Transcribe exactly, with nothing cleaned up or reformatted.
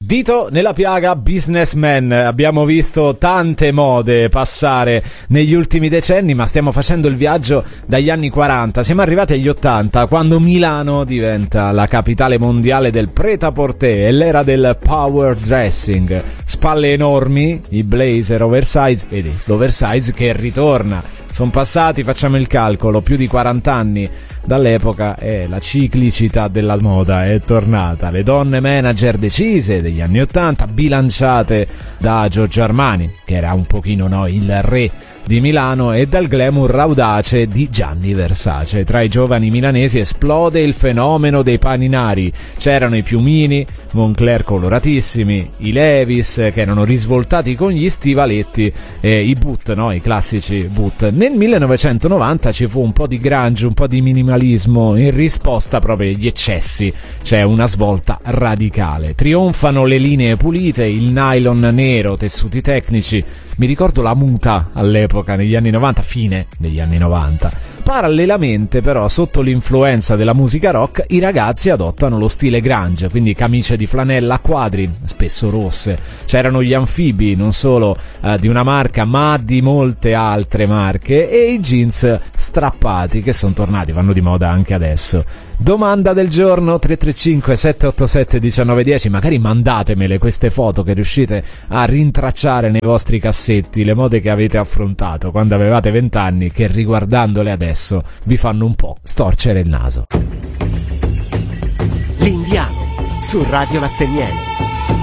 Dito nella piaga, businessman. Abbiamo visto tante mode passare negli ultimi decenni, ma stiamo facendo il viaggio dagli anni quaranta. Siamo arrivati agli ottanta, quando Milano diventa la capitale mondiale del prêt-à-porter e l'era del power dressing. Spalle enormi, i blazer oversize, vedi, l'oversize che ritorna. Sono passati, facciamo il calcolo, più di quaranta anni dall'epoca e la ciclicità della moda è tornata. Le donne manager decise degli anni ottanta, bilanciate da Giorgio Armani, che era un pochino no, il re di Milano, e dal glamour audace di Gianni Versace. Tra i giovani milanesi esplode il fenomeno dei paninari. C'erano i piumini, Moncler coloratissimi, i Levis che erano risvoltati con gli stivaletti e i boot, no? I classici boot. Nel millenovecentonovanta ci fu un po' di grunge, un po' di minimalismo in risposta proprio agli eccessi. C'è una svolta radicale. Trionfano le linee pulite, il nylon nero, tessuti tecnici. Mi ricordo la muta all'epoca, negli anni novanta, fine degli anni novanta. Parallelamente però, sotto l'influenza della musica rock, i ragazzi adottano lo stile grunge, quindi camicie di flanella a quadri, spesso rosse. C'erano gli anfibi, non solo eh, di una marca ma di molte altre marche, e i jeans strappati che sono tornati, vanno di moda anche adesso. Domanda del giorno: tre tre cinque sette otto sette uno nove uno zero. Magari mandatemele queste foto che riuscite a rintracciare nei vostri cassetti, le mode che avete affrontato quando avevate vent'anni, che riguardandole adesso vi fanno un po' storcere il naso. L'Indiano su Radio Latte Miele.